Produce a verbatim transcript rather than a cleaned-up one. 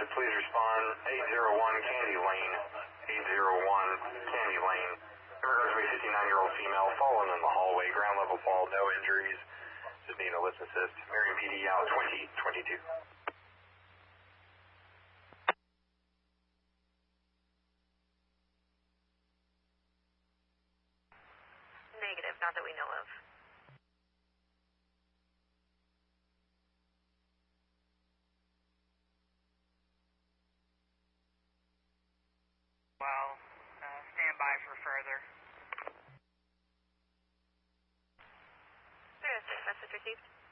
unit, please respond eight zero one Candy Lane, eight zero one Candy Lane. In regards to a fifty-nine-year-old female fallen in the hallway, ground level fall, no injuries, just need a lift assist. Marion P D out twenty twenty-two. Negative, not that we know of. Well, uh, stand by for further. There is a message received.